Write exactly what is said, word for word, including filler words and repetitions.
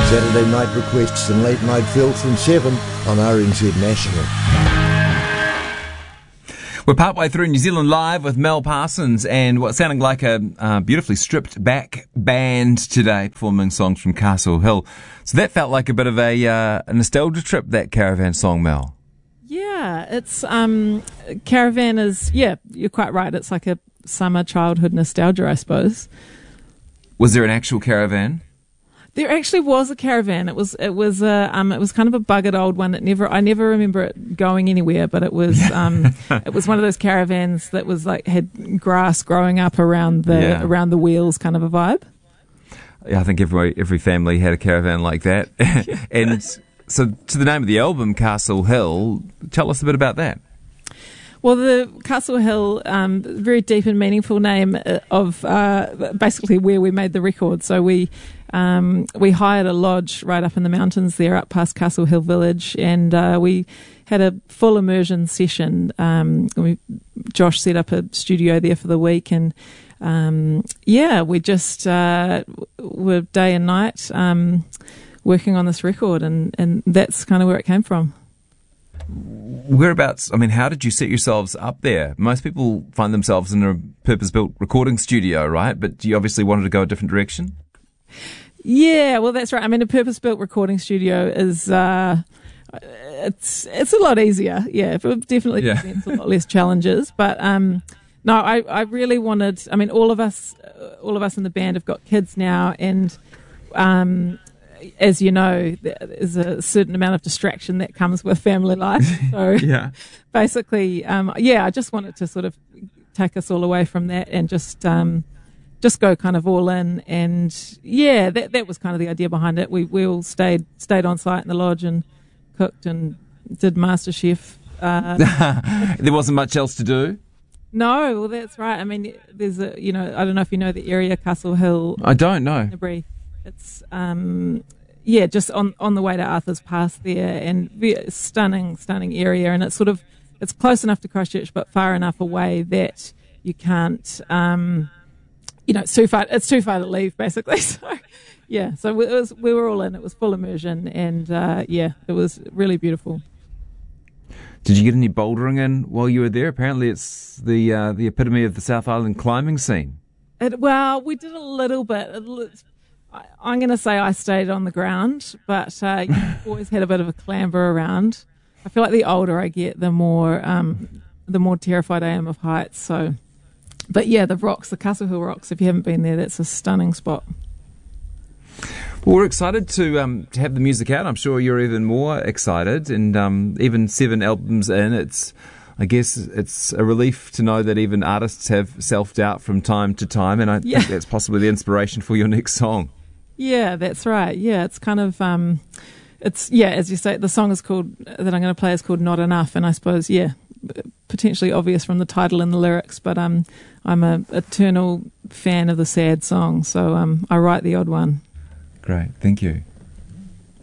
Saturday night requests and late night fills from seven on R N Z National. We're partway through New Zealand Live with Mel Parsons and what sounding like a uh, beautifully stripped back band today performing songs from Castle Hill. So that felt like a bit of a, uh, a nostalgia trip, that Caravan song, Mel. Yeah, it's um, Caravan is, yeah, you're quite right. It's like a summer childhood nostalgia, I suppose. Was there an actual caravan? There actually was a caravan. It was it was a um it was kind of a buggered old one that never I never remember it going anywhere. But it was um it was one of those caravans that was like had grass growing up around the Yeah. around the wheels, kind of a vibe. Yeah, I think every every family had a caravan like that. And so, to the name of the album, Castle Hill, tell us a bit about that. Well, the Castle Hill, um, very deep and meaningful name of uh, basically where we made the record. So we um, we hired a lodge right up in the mountains there, up past Castle Hill Village, and uh, we had a full immersion session. Um, we, Josh set up a studio there for the week, and um, yeah, we just uh, were day and night um, working on this record, and, and that's kind of where it came from. Whereabouts, I mean, how did you set yourselves up there? Most people find themselves in a purpose-built recording studio, right? But you obviously wanted to go a different direction? Yeah, well, that's right. I mean, a purpose-built recording studio is, uh, it's it's a lot easier. Yeah, it definitely Yeah. presents a lot less challenges. But um, no, I, I really wanted, I mean, all of us, all of us in the band have got kids now, and um, as you know, there's a certain amount of distraction that comes with family life. So Yeah. basically, um, yeah, I just wanted to sort of take us all away from that and just um, just go kind of all in. And yeah, that that was kind of the idea behind it. We we all stayed stayed on site in the lodge and cooked and did MasterChef. Uh, There wasn't much else to do? no, well, that's right. I mean, there's a, you know, I don't know if you know the area, Castle Hill. I don't know. Canterbury. It's um yeah, just on on the way to Arthur's Pass there, and ve- stunning, stunning area, and it's sort of it's close enough to Christchurch, but far enough away that you can't um you know it's too far it's too far to leave basically. So yeah, so we, it was, we were all in. It was full immersion, and uh, yeah, it was really beautiful. Did you get any bouldering in while you were there? Apparently it's the uh, the epitome of the South Island climbing scene. It, well, we did a little bit. It, I, I'm going to say I stayed on the ground, but uh, you've always had a bit of a clamber around. I feel like the older I get, the more um, the more terrified I am of heights. So, but yeah, the rocks, the Castle Hill rocks. If you haven't been there, that's a stunning spot. Well, we're excited to um, to have the music out. I'm sure you're even more excited, and um, even seven albums in, it's I guess it's a relief to know that even artists have self-doubt from time to time, and I Yeah. think that's possibly the inspiration for your next song. Yeah, that's right. Yeah, it's kind of um, it's yeah, as you say, the song is called that I'm going to play is called Not Enough, and I suppose yeah, potentially obvious from the title and the lyrics, but um, I'm a eternal fan of the sad song, so um, I write the odd one. Great, thank you.